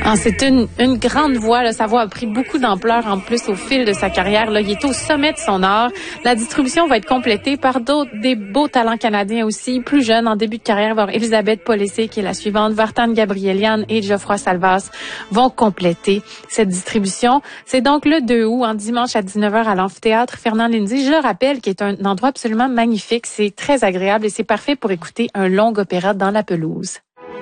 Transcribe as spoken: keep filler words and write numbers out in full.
Ah, c'est une, une grande voix. Là. Sa voix a pris beaucoup d'ampleur en plus au fil de sa carrière. Là. Il est au sommet de son art. La distribution va être complétée par d'autres, des beaux talents canadiens aussi. Plus jeunes, en début de carrière, voir Elisabeth Pollessé, qui est la suivante, Vartan Gabrielian et Geoffroy Salvas vont compléter cette distribution. C'est donc le deux août, en dimanche à dix-neuf heures à l'amphithéâtre Fernand Lindsay. Je le rappelle, qui est un endroit absolument magnifique. C'est très agréable et c'est parfait pour écouter un long opéra dans la pelouse.